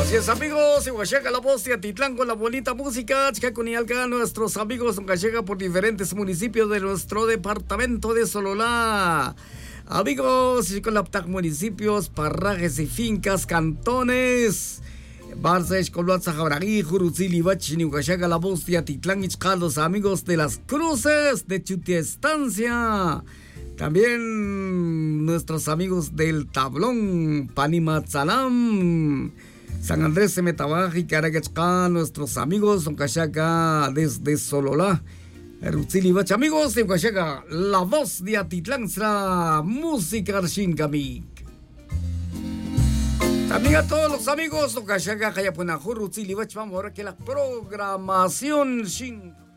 Así es, amigos, en Huachaca La Voz de Atitlán con la bonita música. Chacacunialca, nuestros amigos que llega por diferentes municipios de nuestro departamento de Sololá. Amigos, con la municipios, parrajes y fincas, cantones. Barça, Escoluatza, Jabragui, Jurutzili, Bachini, Huachaca La Voz de Atitlán, los amigos de las Cruces, de Chutia Estancia. También nuestros amigos del Tablón, Panimatzalam, San Andrés Semetabaji, Caragachca, nuestros amigos en Huachaca desde Sololá. Rutzilibach, amigos en Huachaca, La Voz de Atitlán, la música Archincamic. También a todos los amigos en Huachaca, Jayapunajur, Rutzilibach, vamos a ver que la programación Shin.